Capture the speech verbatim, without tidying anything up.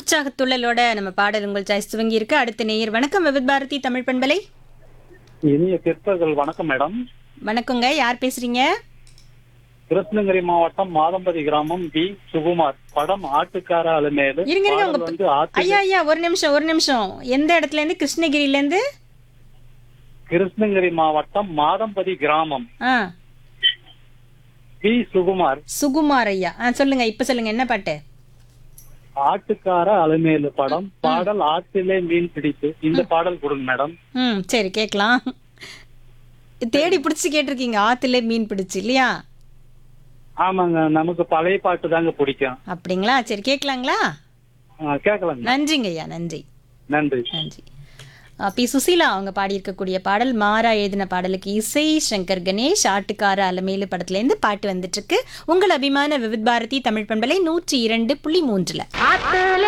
உற்சாகத்துள்ளலோட நம்ம பாடல் உங்கள் சாய்ஸ் துவங்கி இருக்கு. அடுத்த நேயர் வணக்கம். விவித் பாரதி தமிழ் பண்பலை. இனிய பிற்பகல் வணக்கம் மேடம். வணக்கங்க. யார் பேசுறீங்க? கிருஷ்ணகிரி மாவட்டம் மாதம்பதி கிராமம் பி சுகுமார். படம் ஆட்டுக்கார அலுமேலு. இருங்க இருங்க பாடல் உங்க வந்து ஆத்து ஐயா ஐயா ஒரு நிமிஷம் ஒரு நிமிஷம். எந்த இடத்துல இருந்து? கிருஷ்ணகிரில இருந்து? கிருஷ்ணகிரி மாவட்டம் மாதம்பதி கிராமம் ஆ பி சுகுமார். சுகுமார் ஐயா. ஆ சொல்லுங்க, இப்ப சொல்லுங்க என்ன பாட்டு? ஆட்டுக்கார அலுமேலு படம். பாடல் ஆற்றிலே மீன் பிடித்து. இந்த பாடல் கொடுங்க மேடம். ம் சரி கேட்கலாம். தேடி பிடிச்சி கேட்டிருக்கீங்க. ஆத்துல மீன் பிடிச்சு இல்லையா? ஆமாங்க, நமக்கு பழைய பாட்டு தாங்க பிடிக்கும். அப்படிங்களா? சரி கேட்கலாங்களா? ஆ, கேட்கலாங்க. நன்றிங்க ஐயா, நன்றி நன்றி. நன்றி. அஹ் பி சுசீலா அவங்க பாடியிருக்கக்கூடிய பாடல், மாறா எழுதின பாடலுக்கு இசை சங்கர் கணேஷ். ஆட்டுக்கார அலமேலு படத்துலேருந்து பாட்டு வந்துட்டு இருக்கு. உங்கள் அபிமான விவித் பாரதி தமிழ் பண்பலை நூற்றி இரண்டு புள்ளி மூன்றுல.